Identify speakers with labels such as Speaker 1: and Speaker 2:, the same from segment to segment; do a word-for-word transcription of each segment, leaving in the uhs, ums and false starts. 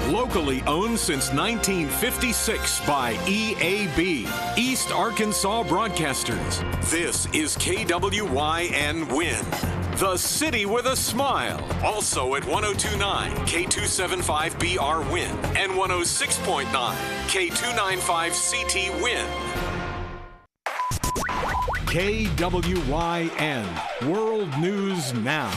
Speaker 1: Locally owned since nineteen fifty-six by E A B, East Arkansas Broadcasters. This is K W Y N Win, the city with a smile. Also at one oh two point nine K two seventy-five B R Win and one oh six point nine K two ninety-five C T Win. K W Y N, World News Now.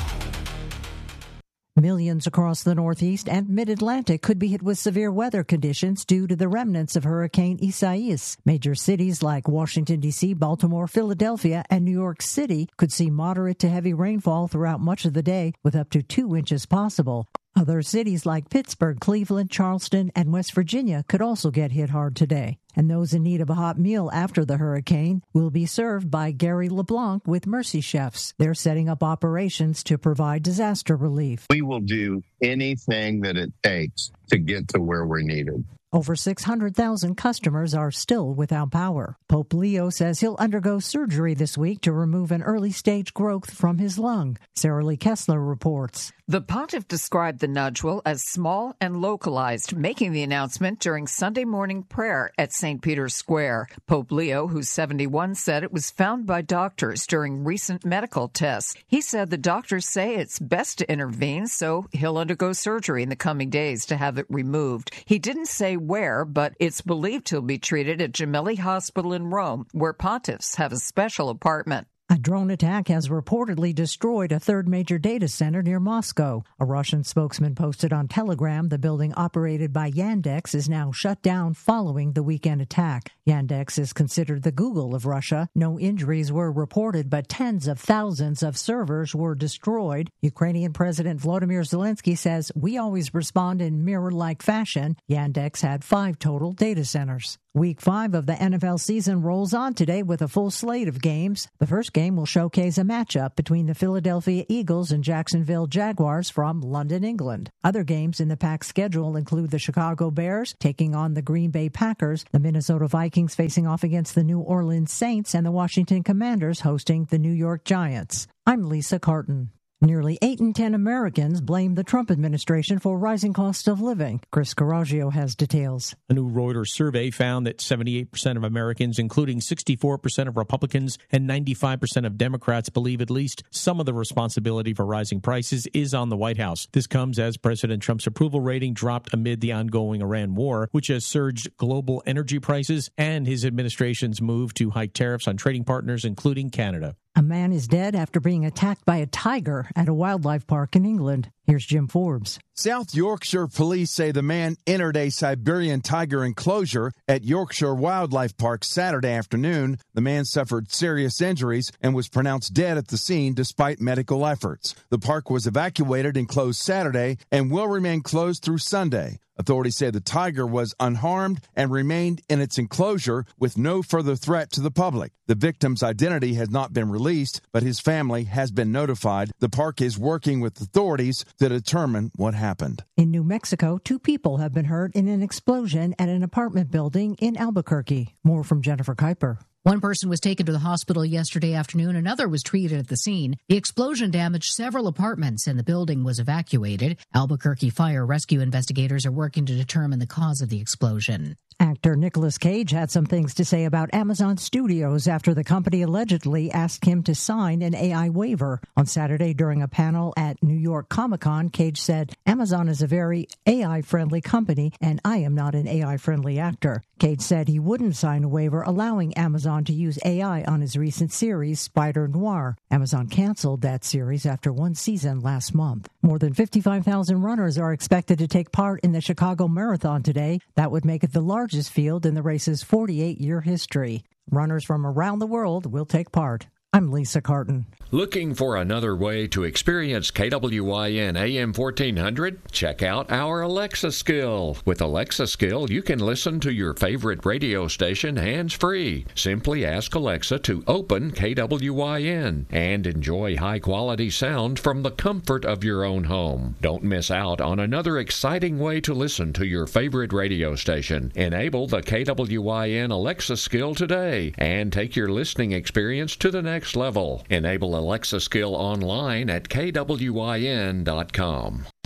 Speaker 2: Millions across the Northeast and Mid-Atlantic could be hit with severe weather conditions due to the remnants of Hurricane Isaias. Major cities like Washington, D C, Baltimore, Philadelphia, and New York City could see moderate to heavy rainfall throughout much of the day, with up to two inches possible. Other cities like Pittsburgh, Cleveland, Charleston, and West Virginia could also get hit hard today. And those in need of a hot meal after the hurricane will be served by Gary LeBlanc with Mercy Chefs. They're setting up operations to provide disaster relief.
Speaker 3: We will do anything that it takes to get to where we're needed.
Speaker 2: Over six hundred thousand customers are still without power. Pope Leo says he'll undergo surgery this week to remove an early-stage growth from his lung. Sarah Lee Kessler reports.
Speaker 4: The pontiff described the nodule as small and localized, making the announcement during Sunday morning prayer at Saint Peter's Square. Pope Leo, who's seventy-one, said it was found by doctors during recent medical tests. He said the doctors say it's best to intervene, so he'll undergo surgery in the coming days to have it removed. He didn't say where, but it's believed he'll be treated at Gemelli Hospital in Rome, where pontiffs have a special apartment.
Speaker 2: A drone attack has reportedly destroyed a third major data center near Moscow. A Russian spokesman posted on Telegram the building operated by Yandex is now shut down following the weekend attack. Yandex is considered the Google of Russia. No injuries were reported, but tens of thousands of servers were destroyed. Ukrainian President Volodymyr Zelensky says, "We always respond in mirror-like fashion." Yandex had five total data centers. Week five of the N F L season rolls on today with a full slate of games. The first game will showcase a matchup between the Philadelphia Eagles and Jacksonville Jaguars from London, England. Other games in the packed schedule include the Chicago Bears taking on the Green Bay Packers, the Minnesota Vikings facing off against the New Orleans Saints, and the Washington Commanders hosting the New York Giants. I'm Lisa Carton. Nearly eight in ten Americans blame the Trump administration for rising cost of living. Chris Caraggio has details.
Speaker 5: A new Reuters survey found that seventy-eight percent of Americans, including sixty-four percent of Republicans and ninety-five percent of Democrats, believe at least some of the responsibility for rising prices is on the White House. This comes as President Trump's approval rating dropped amid the ongoing Iran war, which has surged global energy prices, and his administration's move to hike tariffs on trading partners, including Canada.
Speaker 2: A man is dead after being attacked by a tiger at a wildlife park in England. Here's Jim Forbes.
Speaker 6: South Yorkshire police say the man entered a Siberian tiger enclosure at Yorkshire Wildlife Park Saturday afternoon. The man suffered serious injuries and was pronounced dead at the scene despite medical efforts. The park was evacuated and closed Saturday and will remain closed through Sunday. Authorities say the tiger was unharmed and remained in its enclosure with no further threat to the public. The victim's identity has not been released, but his family has been notified. The park is working with authorities to determine what happened.
Speaker 2: In New Mexico, two people have been hurt in an explosion at an apartment building in Albuquerque. More from Jennifer Kuiper.
Speaker 7: One person was taken to the hospital yesterday afternoon. Another was treated at the scene. The explosion damaged several apartments and the building was evacuated. Albuquerque fire rescue investigators are working to determine the cause of the explosion.
Speaker 2: Actor Nicolas Cage had some things to say about Amazon Studios after the company allegedly asked him to sign an A I waiver. On Saturday during a panel at New York Comic-Con, Cage said, "Amazon is a very A I-friendly company, and I am not an A I-friendly actor." Cage said he wouldn't sign a waiver allowing Amazon to use A I on his recent series, Spider Noir. Amazon canceled that series after one season last month. More than fifty-five thousand runners are expected to take part in the Chicago Marathon today. That would make it the largest field in the race's forty-eight-year history. Runners from around the world will take part. I'm Lisa Carton.
Speaker 8: Looking for another way to experience K W Y N A M fourteen hundred? Check out our Alexa skill. With Alexa skill, you can listen to your favorite radio station hands-free. Simply ask Alexa to open K W Y N and enjoy high-quality sound from the comfort of your own home. Don't miss out on another exciting way to listen to your favorite radio station. Enable the K W Y N Alexa skill today and take your listening experience to the next level. Enable Alexa skill online at K W Y N dot com.